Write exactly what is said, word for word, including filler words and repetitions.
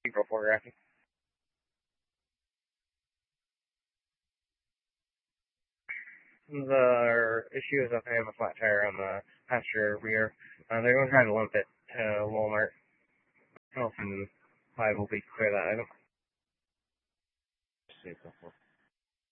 April photographing. The issue is that they have a flat tire on the passenger rear. Uh, they're going to try to lump it to Walmart. Health and Five will be clear that item.